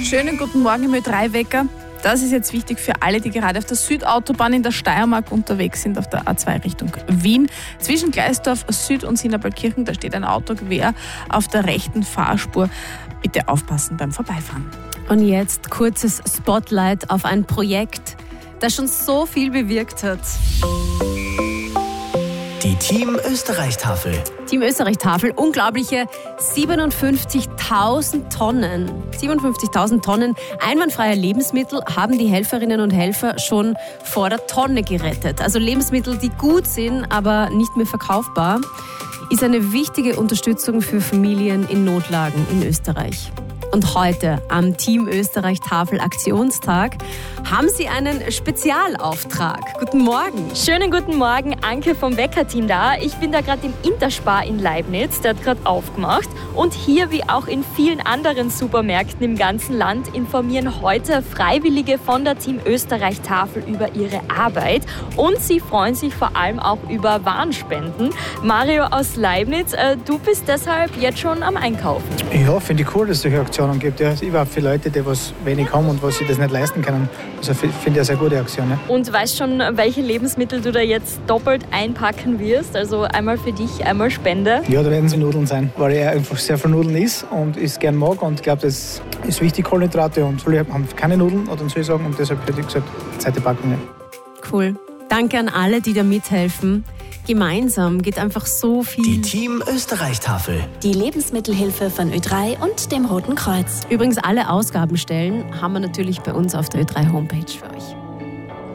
Schönen guten Morgen im Ö3-Wecker. Das ist jetzt wichtig für alle, die gerade auf der Südautobahn in der Steiermark unterwegs sind, auf der A2 Richtung Wien. Zwischen Gleisdorf Süd und Sinnerballkirchen, da steht ein Auto quer auf der rechten Fahrspur. Bitte aufpassen beim Vorbeifahren. Und jetzt kurzes Spotlight auf ein Projekt, das schon so viel bewirkt hat. Die Team Österreich-Tafel. Team Österreich-Tafel, unglaubliche 57.000 Tonnen. 57.000 Tonnen einwandfreier Lebensmittel haben die Helferinnen und Helfer schon vor der Tonne gerettet. Also Lebensmittel, die gut sind, aber nicht mehr verkaufbar, ist eine wichtige Unterstützung für Familien in Notlagen in Österreich. Und heute am Team Österreich-Tafel Aktionstag haben Sie einen Spezialauftrag. Guten Morgen. Schönen guten Morgen, Anke vom Wecker-Team da. Ich bin da gerade im Interspar in Leibniz, der hat gerade aufgemacht. Und hier, wie auch in vielen anderen Supermärkten im ganzen Land, informieren heute Freiwillige von der Team Österreich-Tafel über ihre Arbeit. Und sie freuen sich vor allem auch über Warenspenden. Mario aus Leibniz, du bist deshalb jetzt schon am Einkaufen. Ja, finde ich cool, dass es solche Aktionen gibt. Ja, überhaupt für Leute, die was wenig haben und was sich das nicht leisten können. Also finde ich eine sehr gute Aktion. Ja. Und weißt schon, welche Lebensmittel du da jetzt doppelt einpacken wirst? Also einmal für dich, einmal Spende. Ja, da werden es Nudeln sein, weil ich einfach sehr viel Nudeln isst und es gerne mag. Und ich glaube, das ist wichtig, Kohlenhydrate. Und viele haben keine Nudeln, oder soll ich sagen. Und deshalb hätte ich gesagt, zweite Packung. Ja. Cool. Danke an alle, die da mithelfen. Gemeinsam geht einfach so viel. Die Team Österreich-Tafel. Die Lebensmittelhilfe von Ö3 und dem Roten Kreuz. Übrigens, alle Ausgabenstellen haben wir natürlich bei uns auf der Ö3 Homepage für euch.